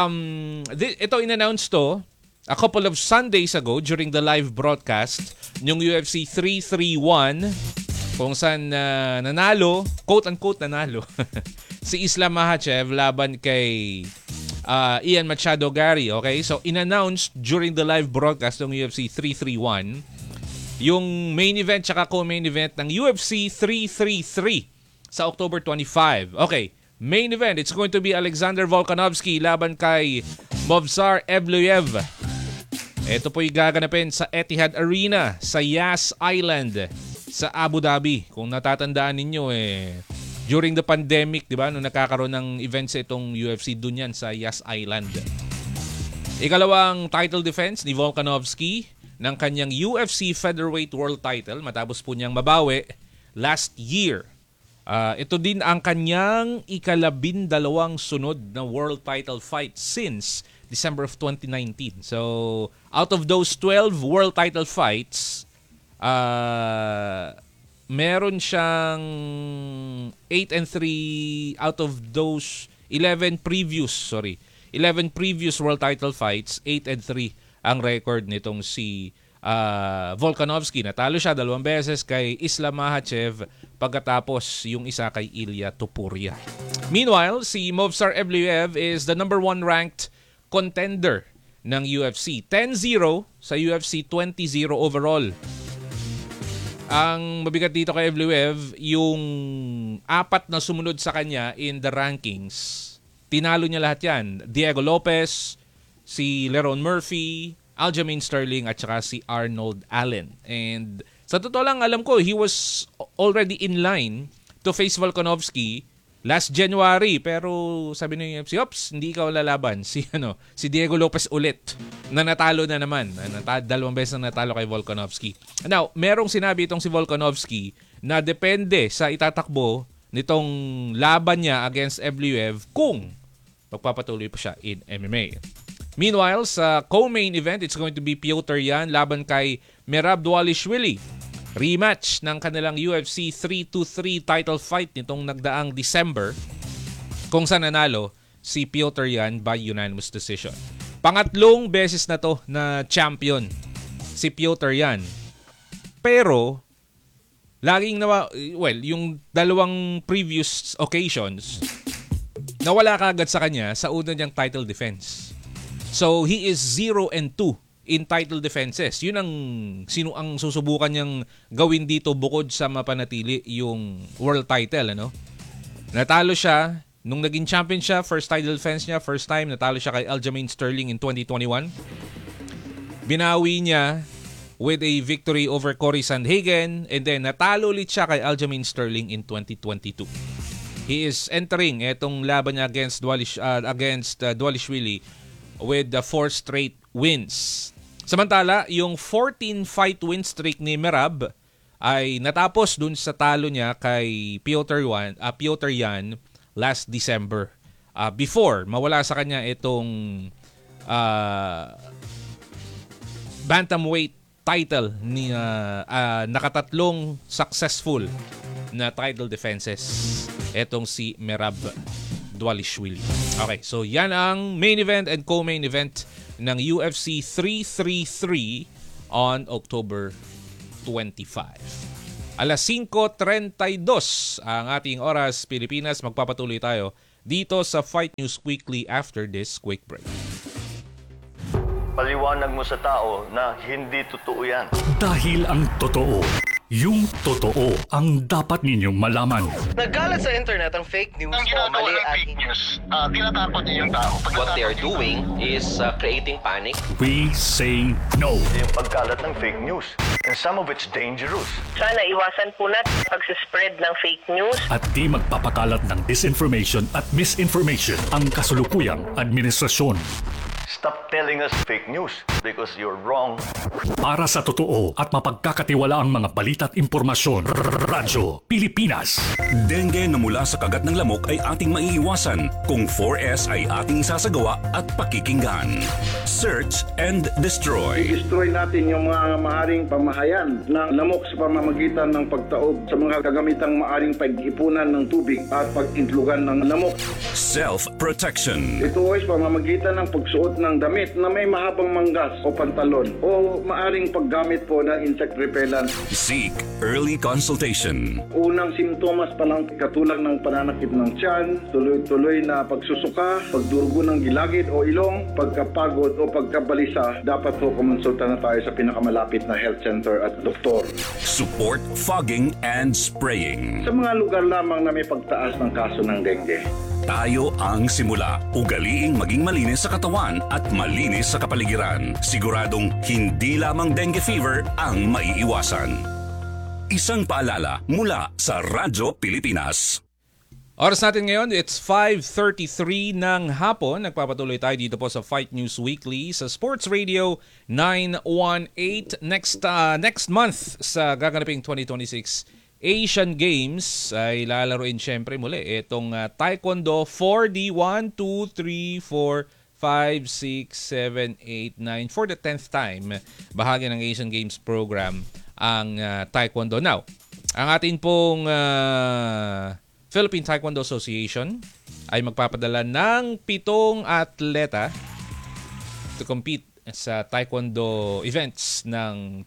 Ito in-announce to a couple of Sundays ago during the live broadcast ng UFC 331 kung saan nanalo, quote-unquote nanalo, si Islam Makhachev laban kay Ian Machado Gary. Okay? So in-announced during the live broadcast ng UFC 331 yung main event tsaka co-main event ng UFC 333 sa October 25. Okay, main event, it's going to be Alexander Volkanovski laban kay Movsar Evloev. Ito po yung gaganapin sa Etihad Arena sa Yas Island sa Abu Dhabi. Kung natatandaan ninyo during the pandemic, di ba, nung nakakaroon ng events itong UFC, dun yan sa Yas Island. Ikalawang title defense ni Volkanovski ng kanyang UFC Featherweight World Title matapos po niyang mabawi last year. Ito din ang kanyang ika-12 sunod na world title fight since December of 2019. So, out of those 12 world title fights, meron siyang 8-3 out of those 11 previous world title fights, 8-3 ang record nitong si Volkanovski. Natalo siya 2 beses kay Islam Makhachev pagkatapos yung isa kay Ilia Topuria. Meanwhile, si Movsar Evloev is the number 1 ranked contender ng UFC. 10-0 sa UFC, 20-0 overall. Ang mabigat dito kay Evloev, yung 4 na sumunod sa kanya in the rankings, tinalo niya lahat yan. Diego Lopez, si Leron Murphy, Aljamain Sterling at saka si Arnold Allen. And sa totoo lang, alam ko, he was already in line to face Volkanovski last January. Pero sabi ng UFC, ops, hindi ikaw lalaban. Si Diego Lopez ulit na natalo na naman. 2 beses na natalo kay Volkanovski. Now, merong sinabi itong si Volkanovski na depende sa itatakbo nitong laban niya against Evloev kung magpapatuloy pa siya in MMA. Meanwhile, sa co-main event, it's going to be Piotr Yan laban kay Merab Dvalishvili. Rematch ng kanilang UFC 323 title fight nitong nagdaang December kung saan nanalo si Piotr Yan by unanimous decision. Pangatlong beses na to na champion si Piotr Yan. Pero, laging yung 2 previous occasions, nawala kaagad sa kanya sa una niyang title defense. So, he is 0-2 in title defenses. Yun ang susubukan niyang gawin dito bukod sa mapanatili yung world title. Natalo siya nung naging champion siya, first title defense niya, first time natalo siya kay Aljamain Sterling in 2021. Binawi niya with a victory over Cory Sandhagen, and then natalo ulit siya kay Aljamain Sterling in 2022. He is entering etong laban niya against Dvalishvili with the 4 straight wins. Samantala, yung 14-fight win streak ni Merab ay natapos dun sa talo niya kay Piotr Yan last December. Before mawala sa kanya itong bantamweight title ni nakatatlong successful na title defenses etong si Merab Dvalishvili. Okay, so yan ang main event and co-main event ng UFC 333 on October 25. Alas 5:32 ang ating oras Pilipinas. Magpapatuloy tayo dito sa Fight News Weekly after this quick break. Paliwanag mo sa tao na hindi totoo yan. Dahil ang totoo, yung totoo ang dapat ninyong malaman. Nagkalat sa internet ang fake news o mali at fake news. Tinatakot niyo yung tao. What they are doing is creating panic. We say no. Yung pagkalat ng fake news. And some of it's dangerous. Sana iwasan po natin pag-spread ng fake news. At di magpapakalat ng disinformation at misinformation ang kasulukuyang administrasyon. Stop telling us fake news because you're wrong. Para sa totoo at mapagkakatiwalaang mga balita at impormasyon, Radyo Pilipinas. Dengue na mula sa kagat ng lamok ay ating maiiwasan kung 4S ay ating isasagawa at pakikinggan. Search and destroy. I-destroy natin yung mga maaring pamahayan ng lamok sa pamamagitan ng pagtaob sa mga kagamitang maaring pag-ipunan ng tubig at pag-intlugan ng lamok. Self-protection. Ito ay pamamagitan ng pagsuot ng damit na may mahabang manggas o pantalon o maaring paggamit po ng insect repellent. Seek early consultation. Unang simptomas pa lang katulad ng pananakit ng tiyan, tuloy-tuloy na pagsusuka, pagdurugo ng gilagid o ilong, pagkapagod o pagkabalisa, dapat po kumonsulta na tayo sa pinakamalapit na health center at doktor. Support fogging and spraying. Sa mga lugar lamang na may pagtaas ng kaso ng dengue. Tayo ang simula. Ugaliing maging malinis sa katawan at malinis sa kapaligiran. Siguradong hindi lamang dengue fever ang maiiwasan. Isang paalala mula sa Radyo Pilipinas. Oras natin ngayon, it's 5:33 ng hapon. Nagpapatuloy tayo dito po sa Fight News Weekly sa Sports Radio 918. Next month sa gaganaping 2026 Asian Games ay lalaroin syempre muli itong Taekwondo 4D 1, 2, 3, 4, 5, 6, 7, 8, 9 for the 10th time bahagi ng Asian Games program ang Taekwondo. Now, ang atin pong Philippine Taekwondo Association ay magpapadala ng 7 atleta to compete sa Taekwondo events ng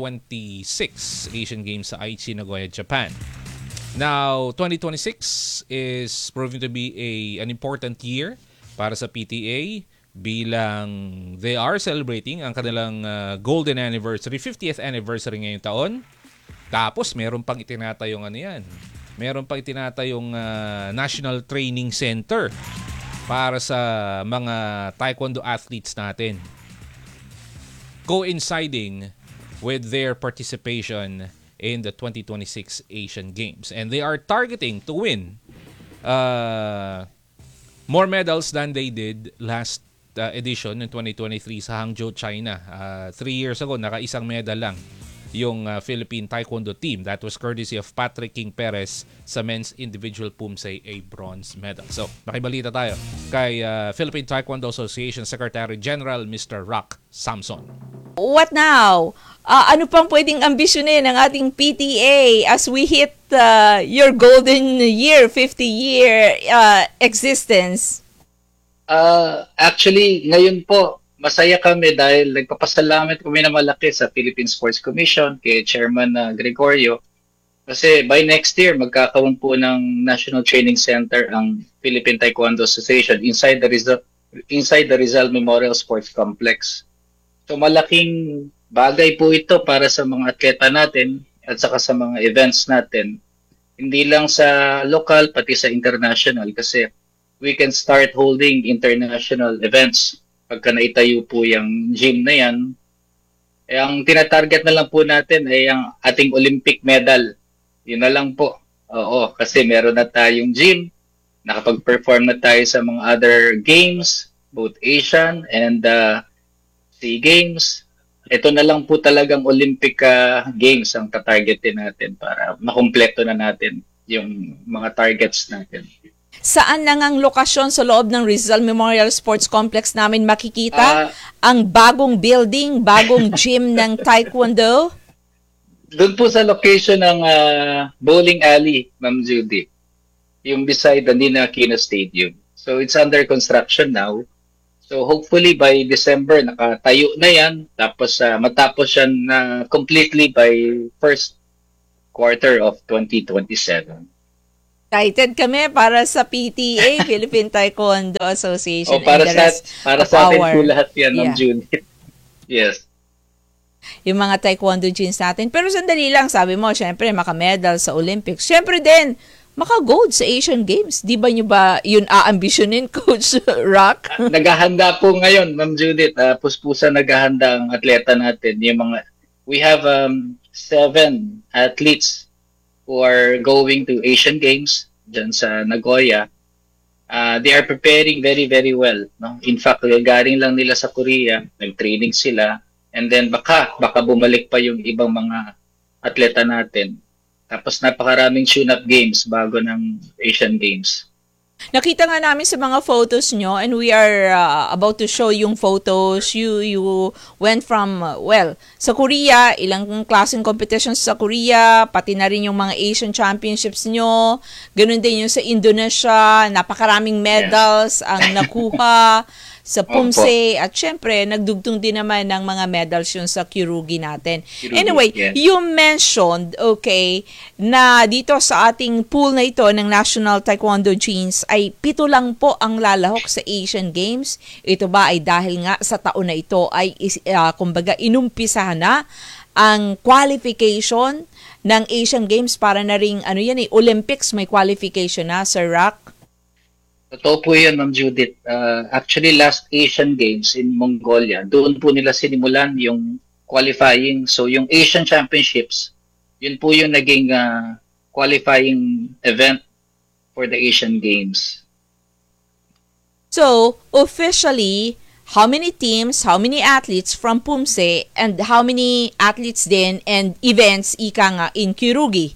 2026 Asian Games sa Aichi, Nagoya, Japan. Now, 2026 is proving to be an important year para sa PTA bilang they are celebrating ang kanilang golden anniversary, 50th anniversary ngayong taon. Tapos, meron pang itinatayong meron pang itinatayong National Training Center para sa mga Taekwondo athletes natin, coinciding with their participation in the 2026 Asian Games. And they are targeting to win more medals than they did last edition in 2023 sa Hangzhou, China. 3 years ago, naka-isang medal lang yung Philippine Taekwondo team. That was courtesy of Patrick King Perez sa men's individual pumsay, a bronze medal. So, makibalita tayo kay Philippine Taekwondo Association Secretary General Mr. Rock Samson. What now? Ano pang pwedeng ambisyonin ng ating PTA as we hit your golden year, 50-year existence? Actually, ngayon po, masaya kami dahil nagpapasalamat kami na malaki sa Philippine Sports Commission kay Chairman Gregorio. Kasi by next year, magkakaroon po ng National Training Center ang Philippine Taekwondo Association inside the Rizal Memorial Sports Complex. So malaking bagay po ito para sa mga atleta natin at saka sa mga events natin. Hindi lang sa local, pati sa international kasi we can start holding international events pagka naitayo po yung gym na yan. Ang tinatarget na lang po natin ay ang ating Olympic medal. Yun na lang po. Oo, kasi meron na tayong gym, nakapag-perform na tayo sa mga other games, both Asian and SEA Games. Ito na lang po talagang Olympic Games ang tatargetin natin para makumpleto na natin yung mga targets natin. Saan na ngang lokasyon sa loob ng Rizal Memorial Sports Complex namin makikita ang bagong building, bagong gym ng Taekwondo? Doon po sa location ng bowling alley, Ma'am Judy. Yung beside the Nina Aquino Stadium. So it's under construction now. So hopefully by December nakatayo na yan, tapos matapos yan completely by first quarter of 2027. Excited kami para sa PTA, Philippine Taekwondo Association. Para and the rest para of sa atin our- po lahat yan, Ma'am Yeah. Judith. Yes. Yung mga taekwondo jeans natin. Pero sandali lang, sabi mo, syempre, maka-medal sa Olympics. Syempre din, maka-gold sa Asian Games. Di ba nyo ba yun aambisyonin, Coach Rock? Naghahanda po ngayon, Ma'am Judith. Puspusan naghahanda ang atleta natin. We have 7 athletes who are going to Asian Games dyan sa Nagoya. They are preparing very, very well. No? In fact, galing lang nila sa Korea, nag-training sila, and then baka bumalik pa yung ibang mga atleta natin. Tapos napakaraming tune-up games bago ng Asian Games. Nakita nga namin sa mga photos nyo and we are about to show yung photos. You went from, sa Korea, ilang klaseng competitions sa Korea, pati na rin yung mga Asian Championships nyo. Ganun din yung sa Indonesia, napakaraming medals ang nakuha sa PUMSE at syempre nagdugtong din naman ng mga medals yun sa Kyorugi natin. Anyway, you mentioned, na dito sa ating pool na ito ng National Taekwondo Jeans ay 7 lang po ang lalahok sa Asian Games. Ito ba ay dahil nga sa taon na ito ay kumbaga inumpisa na ang qualification ng Asian Games para na ring Olympics may qualification na, Sir Rock? Totoo po yun, Ma'am Judith. Actually, last Asian Games in Mongolia, doon po nila sinimulan yung qualifying. So, yung Asian Championships, yun po yung naging qualifying event for the Asian Games. So, officially, how many teams, how many athletes from PUMSE, and how many athletes din and events in Kyorugi?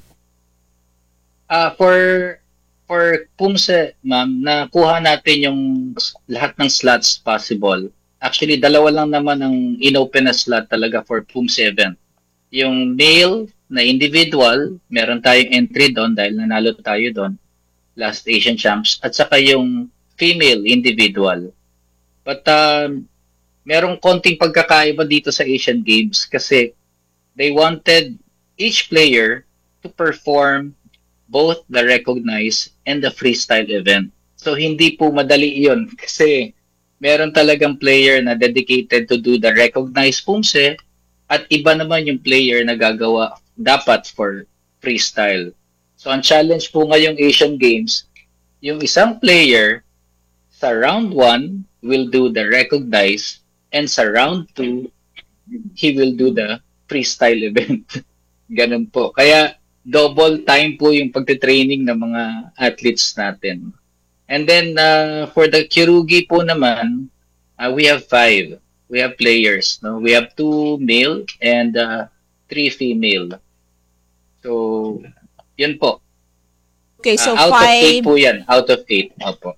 For PUMSE, ma'am, nakuha natin yung lahat ng slots possible. Actually, 2 lang naman ang inopen na slot talaga for PUMSE event. Yung male na individual, meron tayong entry doon dahil nanalo tayo doon, last Asian Champs, at saka yung female individual. But merong konting pagkakaiba dito sa Asian Games kasi they wanted each player to perform both the recognized and the freestyle event. So, hindi po madali yun kasi meron talagang player na dedicated to do the recognized PUMSE at iba naman yung player na gagawa dapat for freestyle. So, ang challenge po ngayong Asian Games, yung isang player sa round 1 will do the recognized and sa round 2, he will do the freestyle event. Ganun po. Kaya, double time po yung pagtitraining ng mga athletes natin. And then, for the Kyorugi po naman, we have 5. We have players. No? We have 2 male and 3 female. So, yun po. Okay, so out 5... of 8 po yan. Out of 8. Opo.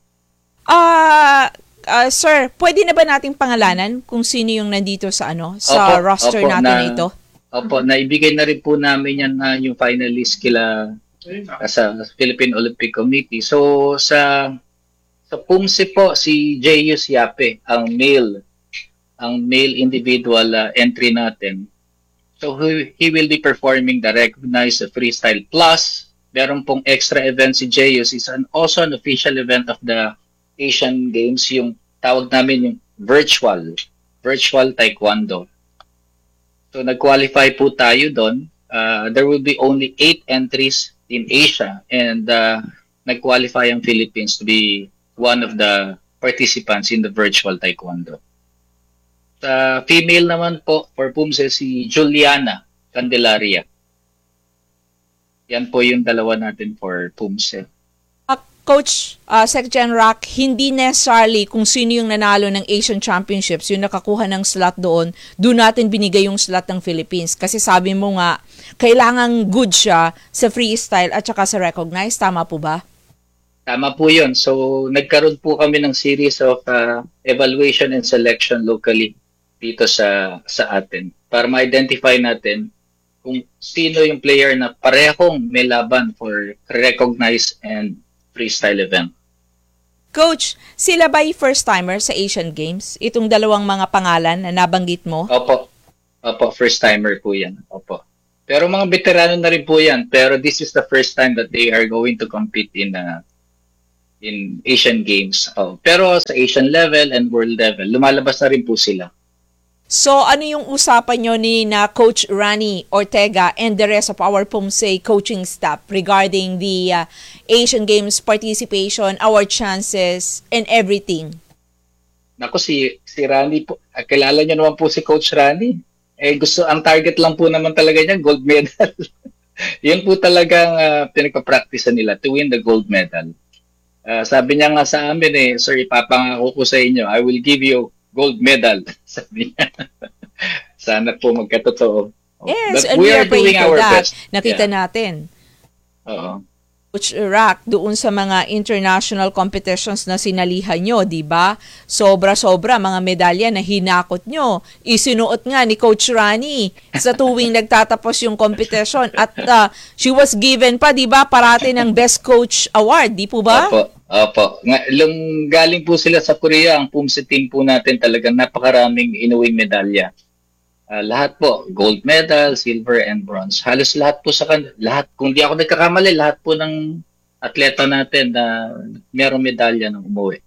Sir, pwede na ba nating pangalanan kung sino yung nandito sa sa roster natin na ito? Opo, naibigay na rin po namin yan yung finalist kila sa Philippine Olympic Committee. So sa PUMSE po si Jeyus Yape ang male individual entry natin. So he will be performing the recognized freestyle plus meron pong extra event si Jeyus is also an official event of the Asian Games, yung tawag namin yung virtual taekwondo. So, nag-qualify po tayo doon. There will be only 8 entries in Asia and nag-qualify ang Philippines to be one of the participants in the virtual taekwondo. Sa female naman po, for PUMSE, si Juliana Candelaria. Yan po yung 2 natin for PUMSE. Coach, Sec Gen Rock, hindi necessarily kung sino yung nanalo ng Asian Championships, yung nakakuha ng slot doon natin binigay yung slot ng Philippines. Kasi sabi mo nga, kailangan good siya sa freestyle at saka sa recognized. Tama po ba? Tama po yun. So, nagkaroon po kami ng series of evaluation and selection locally dito sa atin para ma-identify natin kung sino yung player na parehong may laban for recognized and freestyle event. Coach, sila ba'y first-timer sa Asian Games? Itong dalawang mga pangalan na nabanggit mo? Opo. Opo, first timer po yan. Opo. Pero mga veterano na rin po yan. Pero this is the first time that they are going to compete in Asian Games. Oh. Pero sa Asian level and world level, lumalabas na rin po sila. So, ano yung usapan nyo ni na Coach Rani Ortega and the rest of our PUMSE coaching staff regarding the Asian Games participation, our chances, and everything? Naku, si Rani po, kilala niyo naman po si Coach Rani. Ang target lang po naman talaga niya, gold medal. Yun po talagang pinagpa-practice nila to win the gold medal. Sabi niya nga sa amin sir, ipapangako ko sa inyo, I will give you gold medal. Sabi niya. Sana po magkatotoo. Yes, But and we are praying for that. best. Nakita natin. Oo. Coach Rock, doon sa mga international competitions na sinalihan nyo, di ba? Sobra-sobra mga medalya na hinakot nyo. Isinuot nga ni Coach Rani sa tuwing nagtatapos yung competition. At she was given pa, di ba, parati ng Best Coach Award, di po ba? Opo. Galing po sila sa Korea, ang PUMSE team po natin talagang napakaraming inuwing medalya. Lahat po, gold medal, silver, and bronze. Halos lahat po lahat, kung di ako nagkakamali, lahat po ng atleta natin na merong medalya nang umuwi.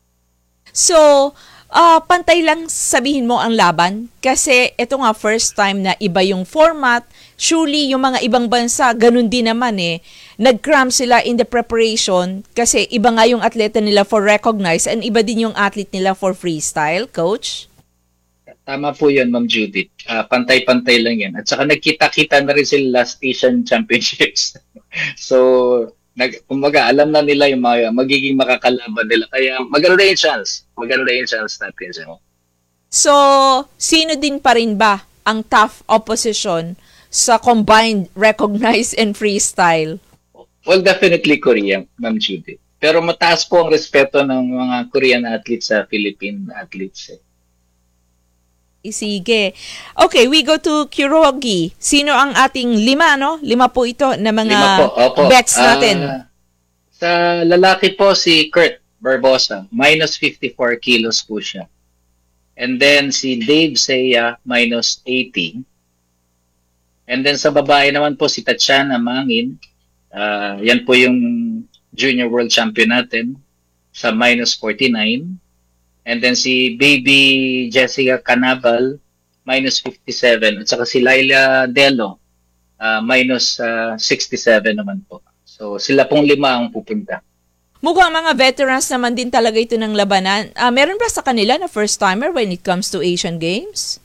So, pantay lang sabihin mo ang laban kasi ito nga first time na iba yung format. Surely yung mga ibang bansa, ganun din naman nag-cram sila in the preparation kasi iba nga yung atleta nila for recognize and iba din yung athlete nila for freestyle, Coach? Tama po yun, Ma'am Judith. Pantay-pantay lang yan. At saka nagkita-kita na rin sila last Asian Championships. So, kumbaga, alam na nila yung mga magiging makakalaban nila. Kaya maganda yung chance. Maganda yung chance natin. So, sino din pa rin ba ang tough opposition sa combined recognize and freestyle? Well, definitely Korea, Ma'am Judith. Pero mataas po ang respeto ng mga Korean athletes sa Philippine athletes. Sige. Okay, we go to Kurogi. Sino ang ating lima po ito na mga bets natin. Sa lalaki po si Kurt Barbosa, minus 54 kilos po siya. And then si Dave Seiya, minus 80. And then sa babae naman po si Tatiana Mangin. Yan po yung junior world champion natin sa minus 49. And then si Baby Jessica Canabal, minus 57. At saka si Laila Delo, minus 67 naman po. So sila pong lima ang pupunta. Mukhang mga veterans naman din talaga ito ng labanan. Meron ba sa kanila na first-timer when it comes to Asian Games?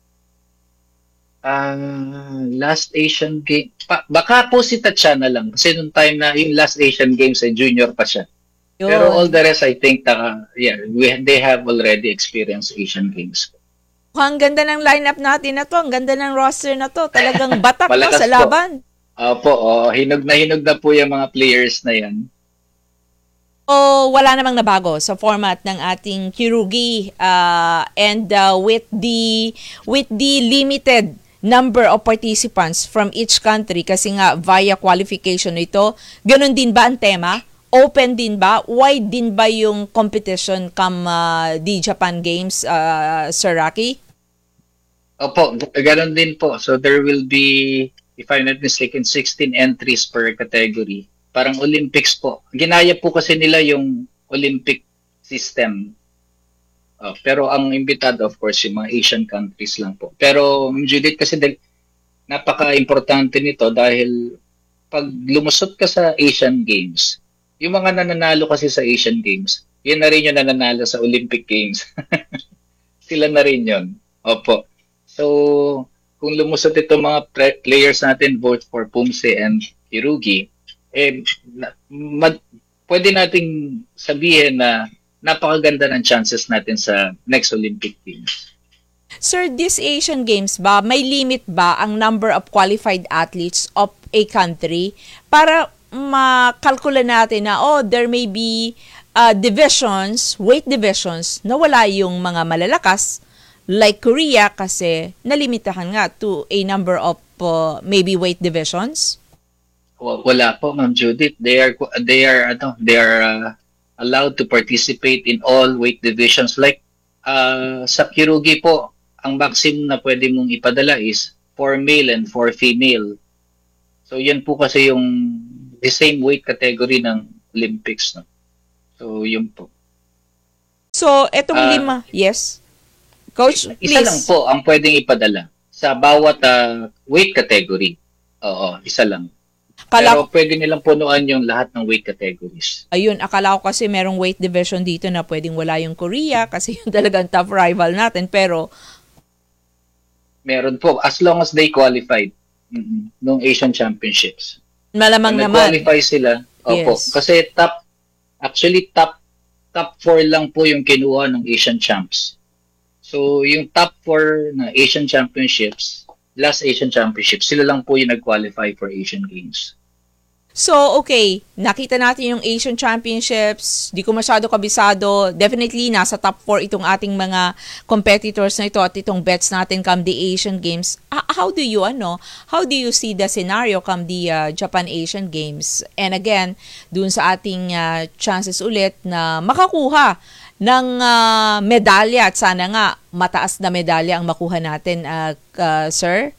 Last Asian Games, baka po si Tatiana lang. Kasi nung time na yung last Asian Games, junior pa siya. Pero all the rest, I think, they have already experienced Asian Games. Ang ganda ng lineup natin na to. Ang ganda ng roster na to. Talagang batak sa laban. Opo, hinog na po yung mga players na yan. Wala namang nabago sa format ng ating Kirugi and with the limited number of participants from each country kasi nga via qualification ito, ganun din ba ang tema? Open din ba? Wide din ba yung competition come the Japan Games, Sir Rocky? Opo, ganoon din po. So there will be, if I'm not mistaken, 16 entries per category. Parang Olympics po. Ginaya po kasi nila yung Olympic system. Pero ang imbitado, of course, yung mga Asian countries lang po. Pero, Judith, kasi napaka-importante nito dahil pag lumusot ka sa Asian Games, yung mga nananalo kasi sa Asian Games, yun na rin yung nananalo sa Olympic Games. Sila na rin yun. Opo. So, kung lumusot itong mga players natin, both for PUMSE and Kirugi, pwede nating sabihin na napakaganda ng chances natin sa next Olympic Games. Sir, this Asian Games ba, may limit ba ang number of qualified athletes of a country para makalkula natin na there may be divisions, weight divisions na wala yung mga malalakas like Korea kasi nalimitahan nga to a number of maybe weight divisions? Wala po, Ma'am Judith. They are allowed to participate in all weight divisions. Like sa Kyorugi po, ang maximum na pwede mong ipadala is 4 male and 4 female. So yan po kasi yung the same weight category ng Olympics. No? So yun po. So, etong 5, yes. Coach, please. Isa lang po ang pwedeng ipadala sa bawat weight category. Oo, isa lang. Pero pwede nilang punuan yung lahat ng weight categories. Ayun, akala ko kasi merong weight division dito na pwedeng wala yung Korea kasi yung talagang tough rival natin. Pero, meron po, as long as they qualified nung Asian Championships. Malamang naman. Qualify sila. Opo. Yes. Kasi top 4 lang po yung kinuha ng Asian Champs. So, yung top 4 na Asian Championships, last Asian Championships, sila lang po yung nag-qualify for Asian Games. So, okay, nakita natin yung Asian Championships, di ko masyado kabisado, definitely nasa top 4 itong ating mga competitors na ito at itong bets natin come the Asian Games. How do you see the scenario come the Japan Asian Games? And again, dun sa ating chances ulit na makakuha ng medalya at sana nga mataas na medalya ang makuha natin, sir?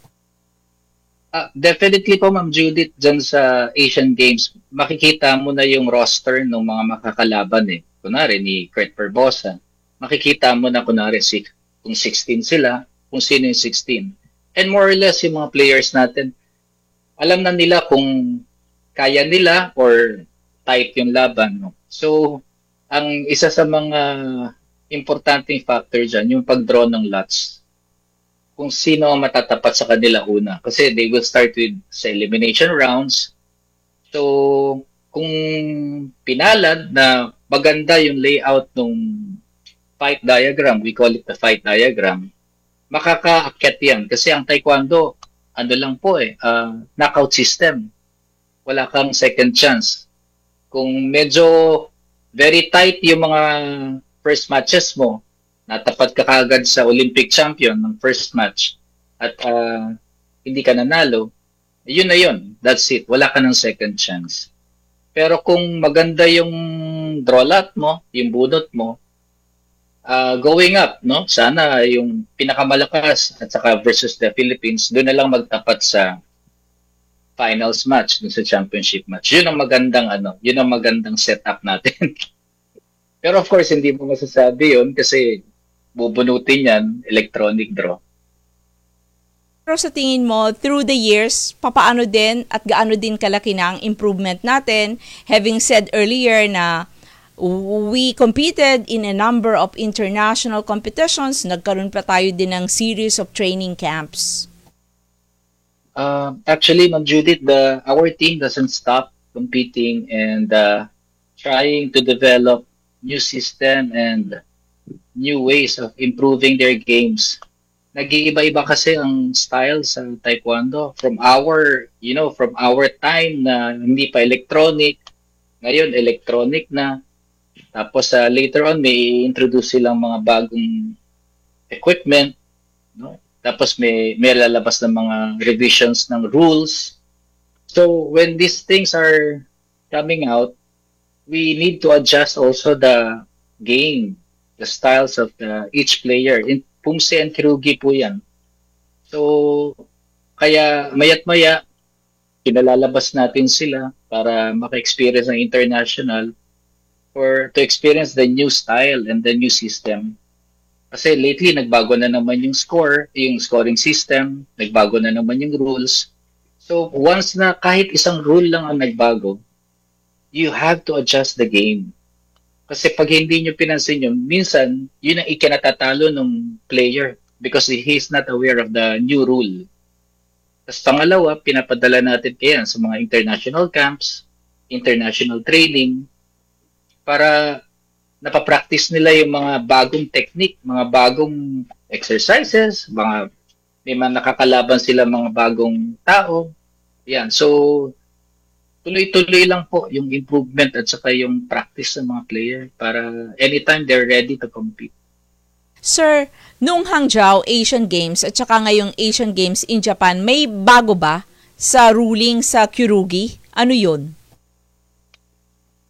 Definitely po, Ma'am Judith, dyan sa Asian Games, makikita mo na yung roster ng mga makakalaban eh. Kunwari, ni Kurt Barbosa. Makikita mo na kunwari kung 16 sila, kung sino yung 16. And more or less, yung mga players natin, alam na nila kung kaya nila or tight yung laban. No? So, ang isa sa mga importanteng factor dyan, yung pag-draw ng lots. Kung sino ang matatapat sa kanila una. Kasi they will start with sa elimination rounds. So, kung pinalad na maganda yung layout ng fight diagram, we call it the fight diagram, makakaakyat yan. Kasi ang taekwondo, lang po knockout system. Wala kang second chance. Kung medyo very tight yung mga first matches mo, natapat ka kagad sa Olympic champion ng first match at hindi ka nanalo, yun na yun. That's it. Wala ka ng second chance. Pero kung maganda yung draw lot mo, yung bunot mo, going up, no? Sana yung pinakamalakas at saka versus the Philippines, doon na lang magtapat sa finals match, dun sa championship match. Yun ang magandang setup natin. Pero of course, hindi mo masasabi yun kasi bubunutin yan, electronic draw. Pero sa tingin mo, through the years, papaano din at gaano din kalaki na ang improvement natin? Having said earlier na we competed in a number of international competitions, nagkaroon pa tayo din ng series of training camps. Actually, Ma'am Judith, our team doesn't stop competing and trying to develop new system and new ways of improving their games. Nag-iiba-iba kasi ang style sa taekwondo from our time na hindi pa electronic, ngayon electronic na. Tapos later on may introduce silang mga bagong equipment, no? Tapos may lalabas ng mga revisions ng rules. So when these things are coming out, we need to adjust also the game, the styles of each player. In Pumse and Kyorugi po yan. So, kaya mayat maya, pinalalabas natin sila para maka-experience ng international or to experience the new style and the new system. Kasi lately, nagbago na naman yung scoring system, nagbago na naman yung rules. So, once na kahit isang rule lang ang nagbago, you have to adjust the game. Kasi pag hindi nyo pinansin yun, minsan, yun ang ikinatatalo ng player because he is not aware of the new rule. Tapos pangalawa, pinapadala natin kaya sa mga international camps, international training, para napapractice nila yung mga bagong technique, mga bagong exercises, may mga nakakalaban sila mga bagong tao. Yan. So, tuloy-tuloy lang po yung improvement at saka yung practice ng mga player para anytime they're ready to compete. Sir, nung Hangzhou Asian Games at saka ngayong Asian Games in Japan, may bago ba sa ruling sa Kyorugi? Ano yun?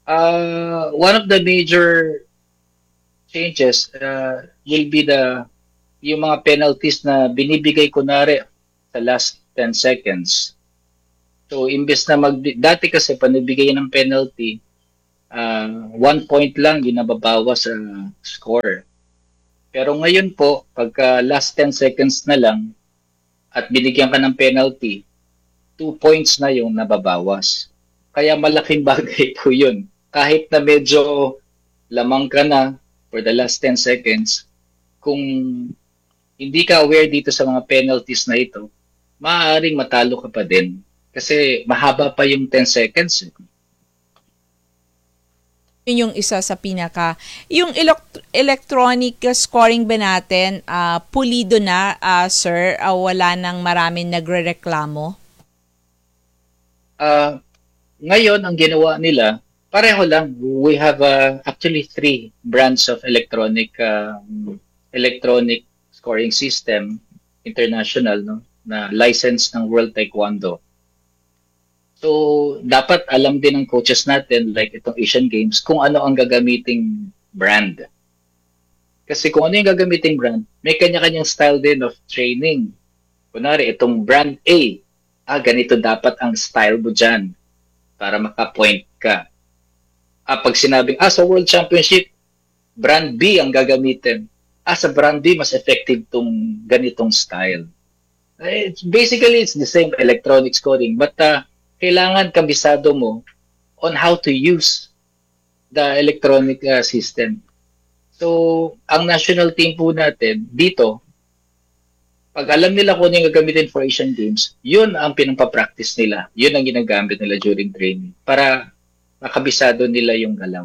One of the major changes will be yung mga penalties na binibigay kunwari sa last 10 seconds. So, imbes na dati kasi panibigay ng penalty, 1 point lang yung nababawas sa score. Pero ngayon po, pagka last 10 seconds na lang at binigyan ka ng penalty, 2 points na yung nababawas. Kaya malaking bagay po yun. Kahit na medyo lamang ka na for the last 10 seconds, kung hindi ka aware dito sa mga penalties na ito, maaaring matalo ka pa din. Kasi mahaba pa yung 10 seconds. Yun yung isa sa pinaka. Yung electronic scoring ba natin, pulido na, sir? Wala nang maraming nagre-reklamo? Ngayon, ang ginawa nila, pareho lang. We have actually 3 brands of electronic scoring system, international, no, na license ng World Taekwondo. So, dapat alam din ng coaches natin, like itong Asian Games, kung ano ang gagamiting brand. Kasi kung ano yung gagamiting brand, may kanya-kanyang style din of training. Kunwari, itong brand A, ganito dapat ang style mo dyan para maka-point ka. Pag sinabing, sa World Championship, brand B ang gagamitin. Sa brand B, mas effective tong ganitong style. Basically, it's the same electronic scoring, but kailangan kabisado mo on how to use the electronic system. So, ang national team po natin, dito, pag alam nila kung ano yung gagamitin for Asian Games, yun ang pinapapractice nila. Yun ang ginagamit nila during training para makabisado nila yung galaw.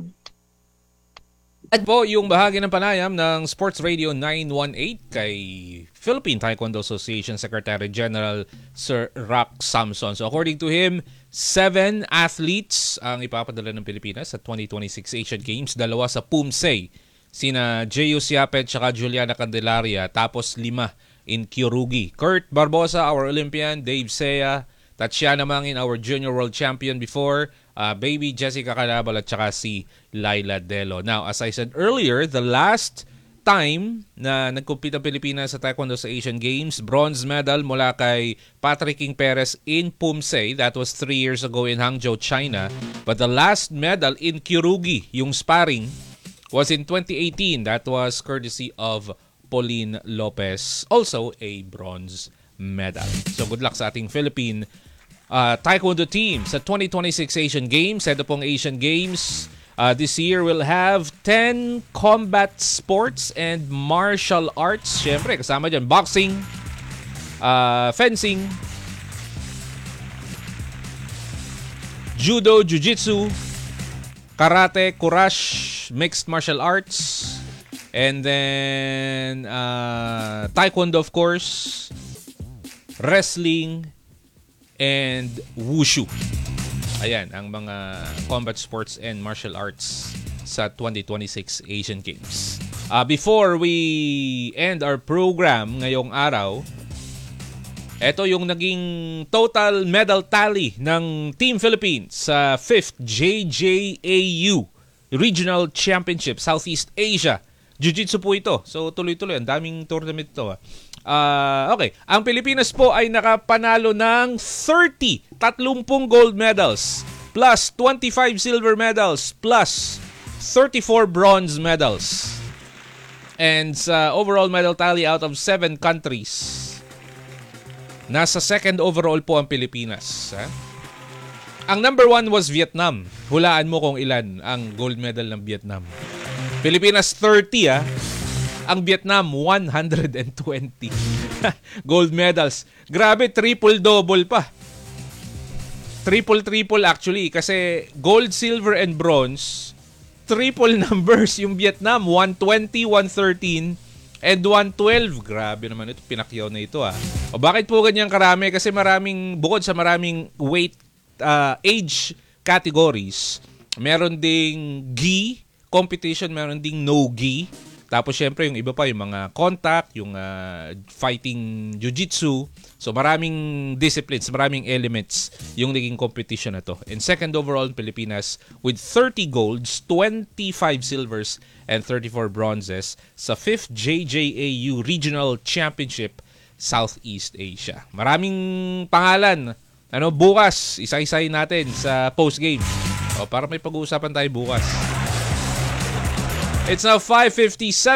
At po yung bahagi ng panayam ng Sports Radio 918 kay Philippine Taekwondo Association Secretary General Sir Rock Samson. So according to him, 7 athletes ang ipapadala ng Pilipinas sa 2026 Asian Games. 2 sa PUMSE, sina Jeyu Siapet at Juliana Candelaria, tapos 5 in Kyorugi. Kurt Barbosa, our Olympian, Dave Sea, Tatiana Mangin, our junior world champion before, baby Jessica Calabal at saka si Laila Delo. Now, as I said earlier, the last time na nagkumpita ang Pilipinas sa Taekwondo sa Asian Games, bronze medal mula kay Patrick King Perez in PUMSE. That was 3 years ago in Hangzhou, China. But the last medal in Kyorugi, yung sparring, was in 2018. That was courtesy of Pauline Lopez, also a bronze medal. So good luck sa ating Philippine Taekwondo team sa 2026 Asian Games. Ito pong Asian Games this year will have 10 combat sports and martial arts. Siyempre, kasama dyan boxing, fencing, judo, jiu-jitsu, karate, kurash, mixed martial arts, and then taekwondo, of course, wrestling, and wushu. Ayan, ang mga combat sports and martial arts sa 2026 Asian Games. Before we end our program ngayong araw, ito yung naging total medal tally ng Team Philippines sa 5th JJAU Regional Championship Southeast Asia. Jiu-Jitsu po ito. So tuloy-tuloy. Ang daming tournament ito. Okay. Ang Pilipinas po ay nakapanalo ng 30 gold medals plus 25 silver medals plus 34 bronze medals. And sa overall medal tally out of 7 countries, nasa second overall po ang Pilipinas. Ang number 1 was Vietnam. Hulaan mo kung ilan ang gold medal ng Vietnam. Pilipinas 30 Ang Vietnam 120 gold medals. Grabe, triple-double pa. Triple actually kasi gold, silver, and bronze, triple numbers yung Vietnam. 120, 113, and 112. Grabe naman ito, pinakyaw na ito O bakit po ganyan karami? Kasi bukod sa maraming weight, age categories, meron ding gi competition, meron ding no gi. Tapos syempre yung iba pa, yung mga contact, yung fighting jiu-jitsu. So maraming disciplines, maraming elements yung naging competition na to. And second overall in Pilipinas with 30 golds, 25 silvers, and 34 bronzes sa 5th JJAU Regional Championship Southeast Asia. Maraming pangalan. Bukas, isa-isahin natin sa post-game. Para may pag-uusapan tayo bukas. It's now 5:57.